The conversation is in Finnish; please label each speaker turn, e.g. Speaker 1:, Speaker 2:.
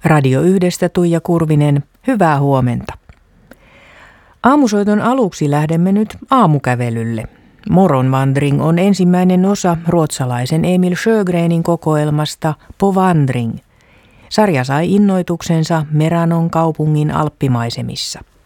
Speaker 1: Radio Yhdestä Tuija Kurvinen, hyvää huomenta. Aamusoiton aluksi lähdemme nyt aamukävelylle. Morgonvandring on ensimmäinen osa ruotsalaisen Emil Sjögrenin kokoelmasta På vandring. Sarja sai innoituksensa Meranon kaupungin alppimaisemissa.